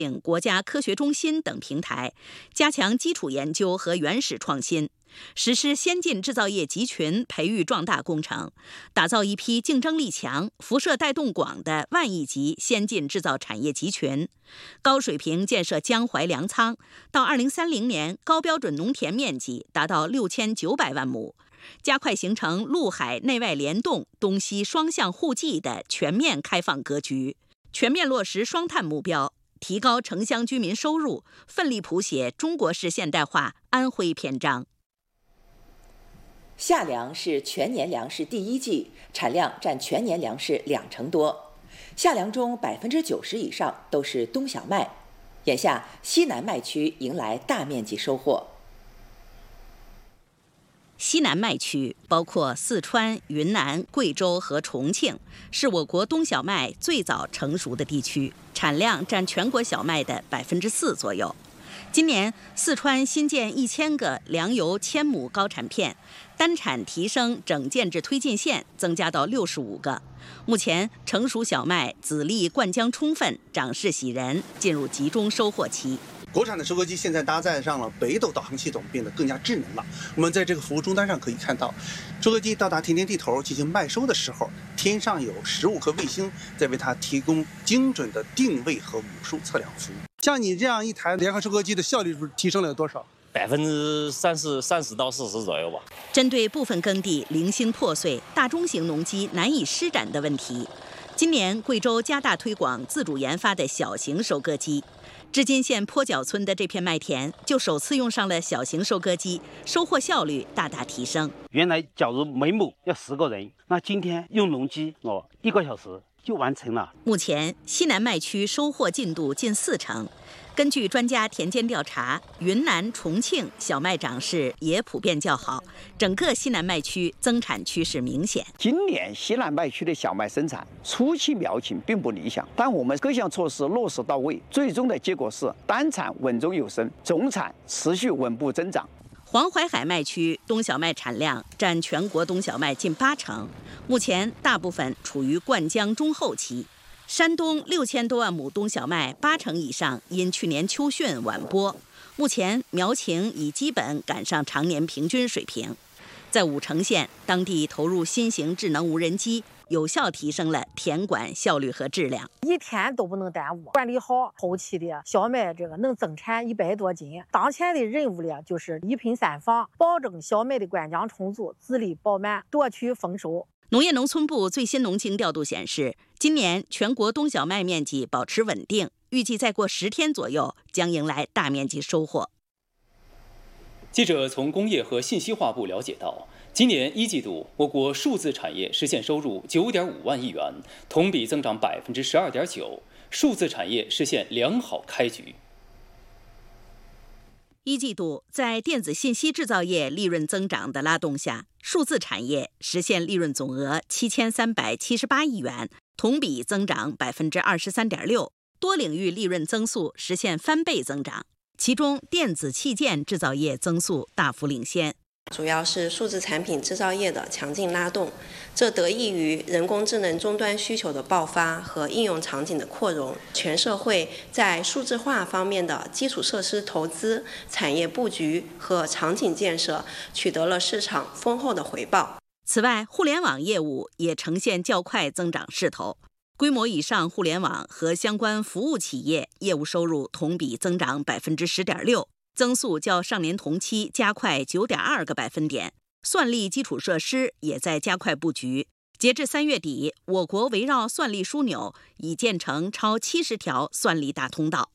国家科学中心等平台，加强基础研究和原始创新，实施先进制造业集群培育壮大工程，打造一批竞争力强、辐射带动广的万亿级先进制造产业集群，高水平建设江淮粮仓，到2030年高标准农田面积达到6900万亩，加快形成陆海内外联动、东西双向互济的全面开放格局，全面落实双碳目标，提高城乡居民收入，奋力谱写中国式现代化安徽篇章。 夏粮是全年粮食第一季，产量占全年粮食20%多。夏粮中90%以上都是冬小麦。眼下，西南麦区迎来大面积收获。 西南麦区包括四川、云南、贵州和重庆，是我国冬小麦最早成熟的地区，产量占全国小麦的4%左右。今年，四川新建1000个粮油1000亩高产片，单产提升整建制推进线增加到65个。目前，成熟小麦籽粒灌浆充分，长势喜人，进入集中收获期。 国产的收割机现在搭载上了北斗导航系统，变得更加智能了。我们在这个服务终端上可以看到，收割机到达田间地头进行麦收的时候，天上有15颗卫星在为它提供精准的定位和武术测量服务。像你这样一台联合收割机的效率提升了有多少 30%到40%左右吧。 针对部分耕地零星破碎、大中型农机难以施展的问题，今年贵州加大推广自主研发的小型收割机。织金县坡脚村的这片麦田就首次用上了小型收割机，收获效率大大提升。 原来假如每亩要10个人，那今天用农机1个小时就完成了。 目前西南麦区收获进度近40%。根据专家田间调查，云南、重庆小麦长势也普遍较好，整个西南麦区增产趋势明显。 今年西南麦区的小麦生产初期苗情并不理想，但我们各项措施落实到位，最终的结果是单产稳中有升，总产持续稳步增长。 黄淮海麦区冬小麦产量占全国冬小麦近80%，目前大部分处于灌浆中后期。山东6000多万亩冬小麦80%以上因去年秋汛晚播，目前苗情已基本赶上常年平均水平。在武城县，当地投入新型智能无人机，有效提升了田管效率和质量， 一天都不能耽误。管理好后期的小麦，能增产100多斤。当前的任务就是1品3防，保证小麦的灌浆充足，籽粒饱满，夺取丰收。 农业农村部最新农情调度显示，今年全国冬小麦面积保持稳定，预计再过10天左右将迎来大面积收获。 记者从工业和信息化部了解到，今年1季度，我国数字产业实现收入9.5万亿元，同比增长12.9%，数字产业实现良好开局。 1季度，在电子信息制造业利润增长的拉动下，数字产业实现利润总额7378亿元，同比增长23.6%，多领域利润增速实现翻倍增长，其中电子器件制造业增速大幅领先。 主要是数字产品制造业的强劲拉动，这得益于人工智能终端需求的爆发和应用场景的扩容，全社会在数字化方面的基础设施投资、产业布局和场景建设取得了市场丰厚的回报。 此外，互联网业务也呈现较快增长势头，规模以上互联网和相关服务企业业务收入同比增长10.6%。增速较上年同期加快9.2个百分点，算力基础设施也在加快布局。截至3月底，我国围绕算力枢纽已建成超70条算力大通道。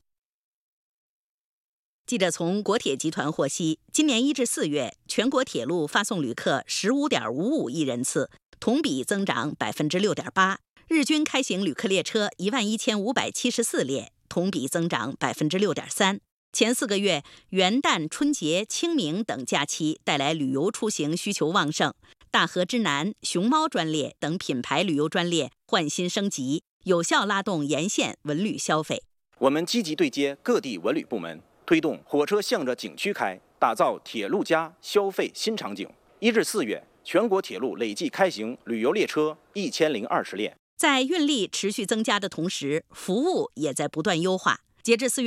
记者从国铁集团获悉，今年1至4月，全国铁路发送旅客15.55亿人次，同比增长6.8%，日均开行旅客列车11574列，同比增长6.3%。前4个月，元旦、春节、清明等假期带来旅游出行需求旺盛，大河之南、熊猫专列等品牌旅游专列换新升级，有效拉动沿线文旅消费。 我们积极对接各地文旅部门，推动火车向着景区开，打造铁路加消费新场景。1至4月，全国铁路累计开行旅游列车1020列。 在运力持续增加的同时，服务也在不断优化。 截至4月